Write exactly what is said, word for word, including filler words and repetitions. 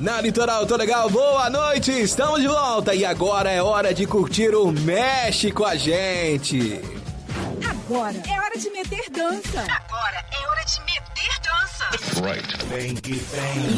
Na Litoral, tô legal, boa noite, estamos de volta e agora é hora de curtir o Mexe com a gente. Agora é hora de meter dança. Agora é hora de meter dança. Right. Vem que vem.